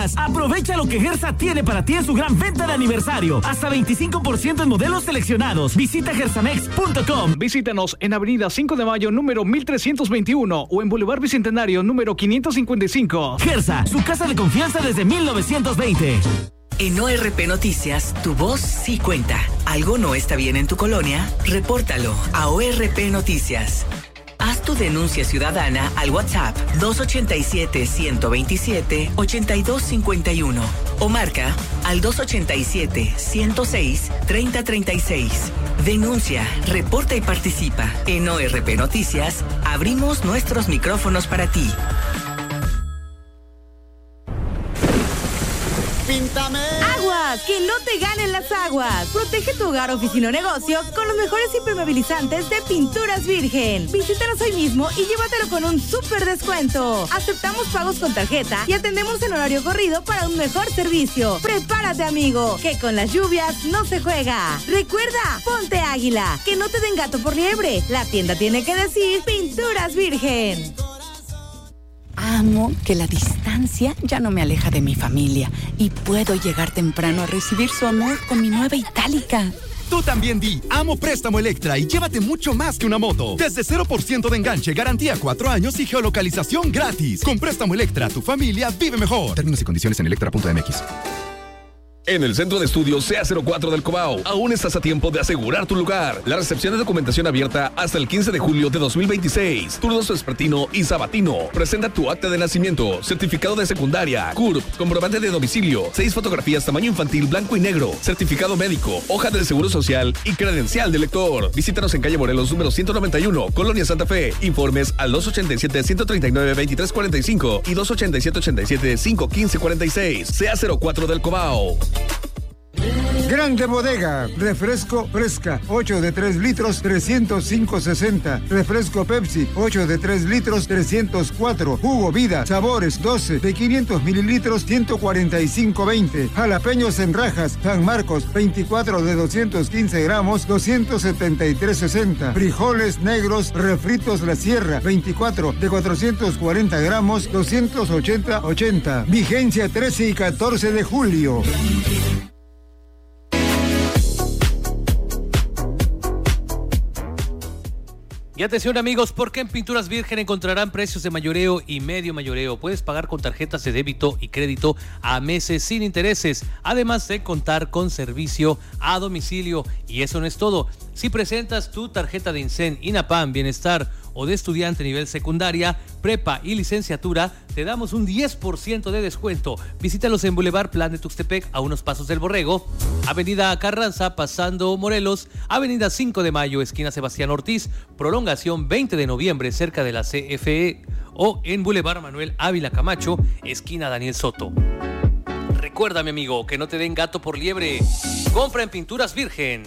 más. Aprovecha lo que Gersa tiene para ti en su gran venta de aniversario. Hasta 25% en modelos seleccionados. Visita gersamex.com. Visítanos en Avenida 5 de Mayo, número 1321 o en Boulevard Bicentenario, número 555. Gersa, su casa de confianza desde 1920. En ORP Noticias, tu voz sí cuenta. ¿Algo no está bien en tu colonia? Repórtalo a ORP Noticias. Haz tu denuncia ciudadana al WhatsApp 287-127-8251 o marca al 287-106-3036. Denuncia, reporta y participa. En ORP Noticias, abrimos nuestros micrófonos para ti. ¡Píntame! ¡Aguas! ¡Que no te ganen las aguas! Protege tu hogar, oficina o negocio con los mejores impermeabilizantes de Pinturas Virgen. Visítanos hoy mismo y llévatelo con un súper descuento. Aceptamos pagos con tarjeta y atendemos en horario corrido para un mejor servicio. Prepárate, amigo, que con las lluvias no se juega. Recuerda, ponte águila, que no te den gato por liebre. La tienda tiene que decir Pinturas Virgen. Amo que la distancia ya no me aleja de mi familia y puedo llegar temprano a recibir su amor con mi nueva Itálica. Tú también di amo Préstamo Electra y llévate mucho más que una moto. Desde 0% de enganche, garantía 4 años y geolocalización gratis. Con Préstamo Electra, tu familia vive mejor. Términos y condiciones en electra.mx. En el Centro de Estudios CA04 del Cobao, aún estás a tiempo de asegurar tu lugar. La recepción de documentación abierta hasta el 15 de julio de 2026. Turnos vespertino y sabatino. Presenta tu acta de nacimiento, certificado de secundaria, CURP, comprobante de domicilio, 6 fotografías tamaño infantil blanco y negro, certificado médico, hoja del Seguro Social y credencial de lector. Visítanos en calle Morelos, número 191, Colonia Santa Fe. Informes al 287-139-2345 y 287-87-51546. CA04 del Cobao. Grande Bodega, refresco fresca, 8 de 3 litros, 305.60. Refresco Pepsi, 8 de 3 litros, 304. Jugo Vida, sabores, 12 de 500 mililitros, 145.20. Jalapeños en rajas, San Marcos, 24 de 215 gramos, 273.60. Frijoles negros, refritos La Sierra, 24 de 440 gramos, 280.80. Vigencia 13 y 14 de julio. Y atención, amigos, porque en Pinturas Virgen encontrarán precios de mayoreo y medio mayoreo. Puedes pagar con tarjetas de débito y crédito a meses sin intereses, además de contar con servicio a domicilio. Y eso no es todo. Si presentas tu tarjeta de INSEN, INAPAM, Bienestar o de estudiante nivel secundaria, prepa y licenciatura, te damos un 10% de descuento. Visítalos en Boulevard Plan de Tuxtepec, a unos pasos del Borrego, Avenida Carranza, pasando Morelos, Avenida 5 de Mayo, esquina Sebastián Ortiz, prolongación 20 de noviembre, cerca de la CFE, o en Boulevard Manuel Ávila Camacho, esquina Daniel Soto. Recuerda, mi amigo, que no te den gato por liebre. Compra en Pinturas Virgen.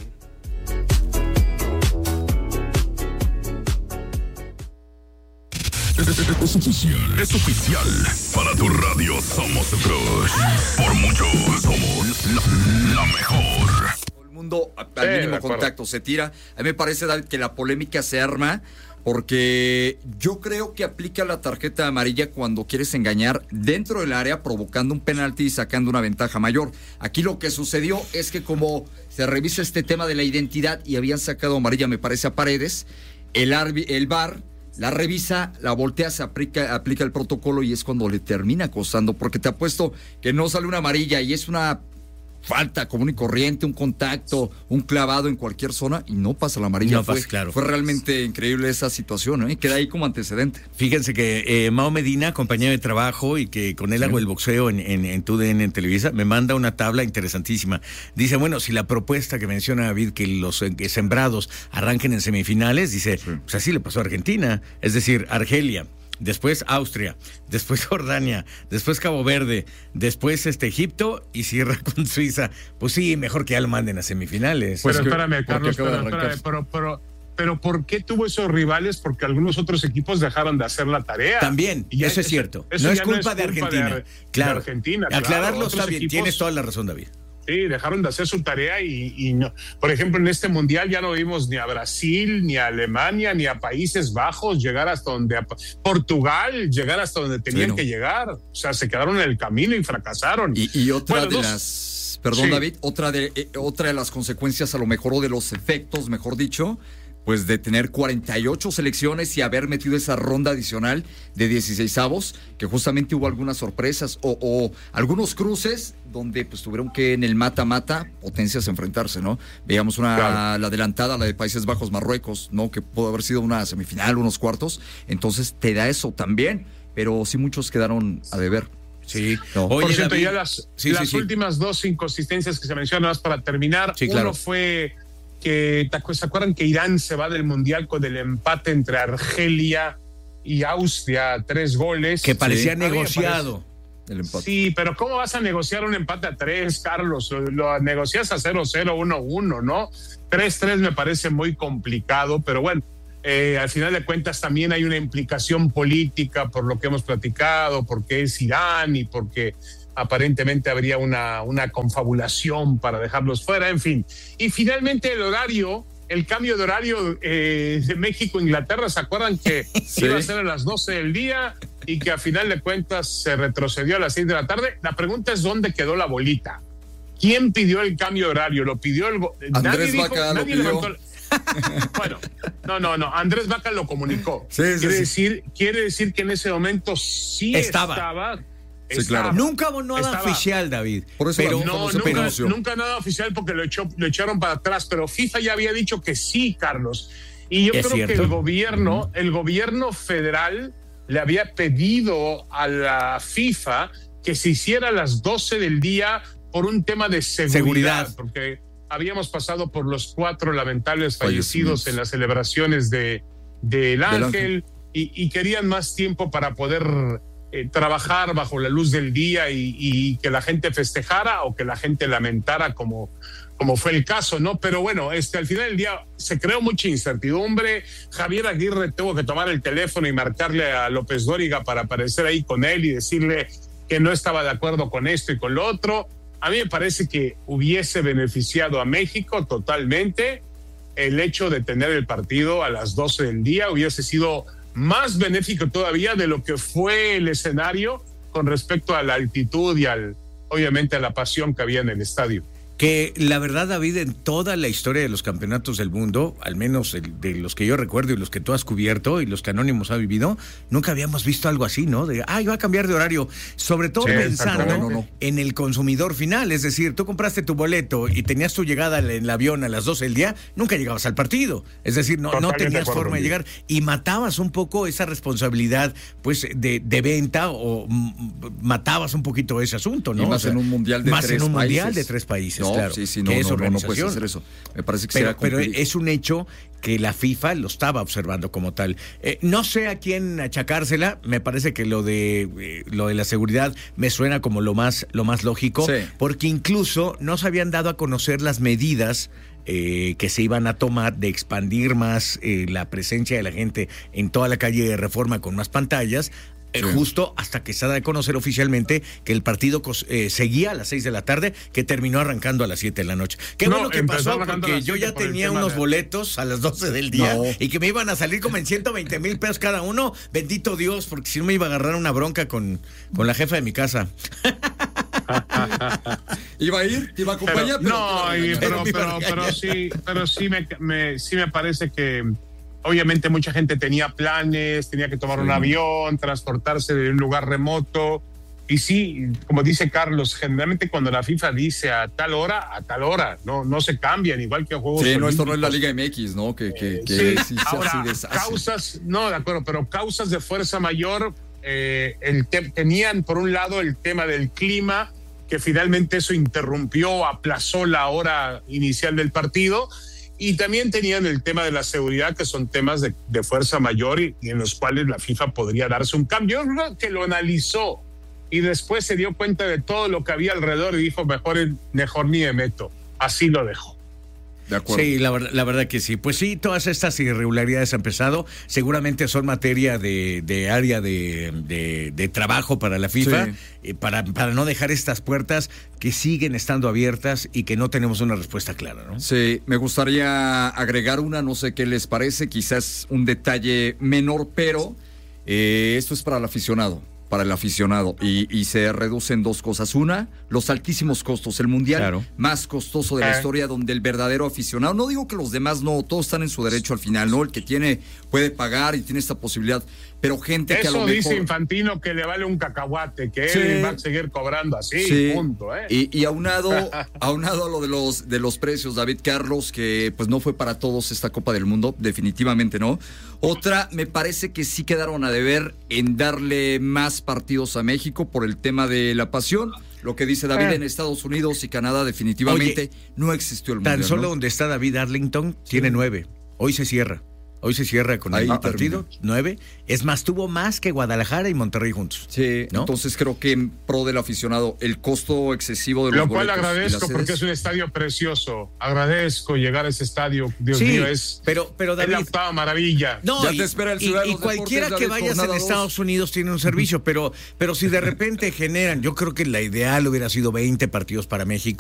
Es oficial. Para tu radio somos el crush. Por mucho somos la mejor. Todo el mundo al mínimo contacto se tira. A mí me parece, David, que la polémica se arma porque yo creo que aplica la tarjeta amarilla cuando quieres engañar dentro del área, provocando un penalti y sacando una ventaja mayor. Aquí lo que sucedió es que como se revisa este tema de la identidad y habían sacado amarilla, me parece, a Paredes, el VAR la revisa, la voltea, se aplica el protocolo y es cuando le termina costando, porque te apuesto que no sale una amarilla y es una falta común y corriente, un contacto, un clavado en cualquier zona y no pasa la amarilla. No pasa, claro. Fue realmente increíble esa situación, ¿eh? Queda ahí como antecedente. Fíjense que Mao Medina, compañero de trabajo y que con él hago el boxeo en TUDN en Televisa, me manda una tabla interesantísima. Dice, bueno, si la propuesta que menciona David, que los sembrados arranquen en semifinales, dice, pues así le pasó a Argentina, es decir, Argelia, después Austria, después Jordania, después Cabo Verde, después Egipto y cierra con Suiza. Pues sí, mejor que ya lo manden a semifinales. Pero espérame, Carlos, pero ¿por qué tuvo esos rivales? Porque algunos otros equipos dejaron de hacer la tarea. También, y eso es cierto. No es culpa de Argentina. Claro, de Argentina, aclararlo está bien, equipos... tienes toda la razón, David. Sí, dejaron de hacer su tarea y no. Por ejemplo, en este mundial ya no vimos ni a Brasil, ni a Alemania, ni a Países Bajos llegar hasta donde, Portugal llegar hasta donde tenían que llegar. O sea, se quedaron en el camino y fracasaron. Y otra de las, perdón, David, otra de las consecuencias a lo mejor, o de los efectos, mejor dicho, pues de tener 48 selecciones y haber metido esa ronda adicional de 16avos, que justamente hubo algunas sorpresas o algunos cruces donde pues tuvieron que en el mata-mata potencias enfrentarse, ¿no? Veíamos la adelantada, la de Países Bajos, Marruecos, ¿no? Que pudo haber sido una semifinal, unos cuartos, entonces te da eso también, pero sí muchos quedaron a deber. Sí. No. Oye, por cierto, David, ya las últimas dos inconsistencias que se mencionan, más para terminar, uno fue que, ¿se acuerdan que Irán se va del Mundial con el empate entre Argelia y Austria, 3 goles? Que parecía negociado. El empate. Sí, pero ¿cómo vas a negociar un empate a 3, Carlos? Lo negocias a 0-0, 1-1, ¿no? 3-3 me parece muy complicado, pero bueno, al final de cuentas también hay una implicación política por lo que hemos platicado, porque es Irán y porque aparentemente habría una confabulación para dejarlos fuera, en fin. Y finalmente el cambio de horario de México a Inglaterra, ¿se acuerdan que iba a ser a las 12 del día y que a final de cuentas se retrocedió a las 6 de la tarde? La pregunta es ¿dónde quedó la bolita? ¿Quién pidió el cambio de horario? ¿Lo pidió Andrés Vaca? ¿Nadie lo pidió? Bueno, no, Andrés Vaca lo comunicó. Quiere decir que en ese momento sí estaba. Sí, claro. Nunca hubo nada oficial, David. Por eso nunca nada oficial porque lo echaron para atrás, pero FIFA ya había dicho que sí, Carlos. Y yo creo que el gobierno federal le había pedido a la FIFA que se hiciera a las 12 del día por un tema de seguridad. Porque habíamos pasado por los 4 lamentables fallecidos en las celebraciones del Ángel y querían más tiempo para poder trabajar bajo la luz del día y que la gente festejara o que la gente lamentara como fue el caso, ¿no? Pero bueno, al final del día se creó mucha incertidumbre. Javier Aguirre tuvo que tomar el teléfono y marcarle a López Dóriga para aparecer ahí con él y decirle que no estaba de acuerdo con esto y con lo otro. A mí me parece que hubiese beneficiado a México totalmente el hecho de tener el partido a las 12 del día, hubiese sido más benéfico todavía de lo que fue el escenario con respecto a la altitud y obviamente a la pasión que había en el estadio. Que la verdad, David, en toda la historia de los campeonatos del mundo, al menos de los que yo recuerdo y los que tú has cubierto y los que Anónimos ha vivido, nunca habíamos visto algo así, ¿no? Va a cambiar de horario, sobre todo pensando en el consumidor final, es decir, tú compraste tu boleto y tenías tu llegada en el avión a las 12 del día, nunca llegabas al partido, es decir, no tenías forma de llegar y matabas un poco esa responsabilidad pues de venta o matabas un poquito ese asunto, ¿no? Y más en un mundial de 3 países. No, claro, no puedes hacer eso. Me parece que pero es un hecho que la FIFA lo estaba observando como tal. No sé a quién achacársela, me parece que lo de la seguridad me suena como lo más lógico, porque incluso no se habían dado a conocer las medidas que se iban a tomar de expandir más la presencia de la gente en toda la calle de Reforma con más pantallas. Justo hasta que se da a conocer oficialmente que el partido seguía a las 6 de la tarde, que terminó arrancando a las 7 de la noche. Qué bueno que pasó, porque yo ya tenía unos boletos a las 12 del día y que me iban a salir como en 120,000 pesos cada uno. Bendito Dios, porque si no me iba a agarrar una bronca con la jefa de mi casa. ¿Iba a ir? ¿Te iba a acompañar? Pero sí me parece que obviamente mucha gente tenía planes, tenía que tomar un avión, transportarse de un lugar remoto. Y sí, como dice Carlos, generalmente cuando la FIFA dice a tal hora, no se cambian, igual que juegos olímpicos. No, esto no es la Liga MX, ¿no? Ahora, causas, no, de acuerdo, pero causas de fuerza mayor, tenían por un lado el tema del clima, que finalmente eso aplazó la hora inicial del partido. Y también tenían el tema de la seguridad, que son temas de fuerza mayor y en los cuales la FIFA podría darse un cambio. Yo creo que lo analizó y después se dio cuenta de todo lo que había alrededor y dijo, mejor ni me meto. Así lo dejo. De acuerdo. Sí, la verdad que sí. Pues sí, todas estas irregularidades han empezado. Seguramente son materia de área de trabajo para la FIFA, para no dejar estas puertas que siguen estando abiertas y que no tenemos una respuesta clara, ¿no? Sí, me gustaría agregar una, no sé qué les parece, quizás un detalle menor, pero esto es para el aficionado. Y se reducen dos cosas. Una, los altísimos costos. El mundial más costoso de la historia, donde el verdadero aficionado, no digo que los demás no, todos están en su derecho al final, ¿no? El que tiene puede pagar y tiene esta posibilidad, pero gente eso que a lo mejor... Eso dice Infantino, que le vale un cacahuate, que él va a seguir cobrando así, punto, ¿eh? Y aunado a lo de los precios, David Carlos, que pues no fue para todos esta Copa del Mundo, definitivamente no. Otra, me parece que sí quedaron a deber en darle más partidos a México por el tema de la pasión. Lo que dice David, en Estados Unidos y Canadá definitivamente no existió el mundial. Tan solo donde está David Arlington tiene 9. Hoy se cierra con el partido, 9. Es más, tuvo más que Guadalajara y Monterrey juntos. Sí, ¿no? Entonces creo que en pro del aficionado, el costo excesivo de los boletos. Lo cual agradezco porque es un estadio precioso. Agradezco llegar a ese estadio. Dios mío, es David, la octava maravilla. No, ya te espera el Ciudad de los cualquiera Deportes, que vayas en Estados Unidos tiene un servicio, pero si de repente generan, yo creo que la ideal hubiera sido 20 partidos para México.